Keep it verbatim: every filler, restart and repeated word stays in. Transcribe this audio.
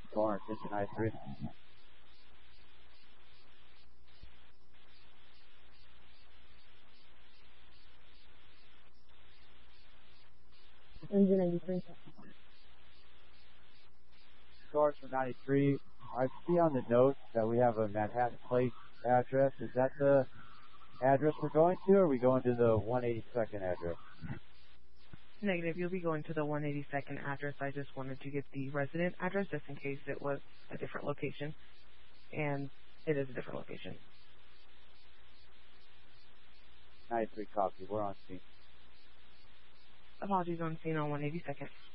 Lawrence, engine ninety-three. Engine ninety-three. Source for ninety-three. I see on the notes that we have a Manhattan Place address. Is that the address we're going to, or are we going to the one eighty-second address? Negative. You'll be going to the one eighty-second address. I just wanted to get the resident address just in case it was a different location. And it is a different location. ninety-three copy. We're on scene. Apologies, on scene on one eighty-second.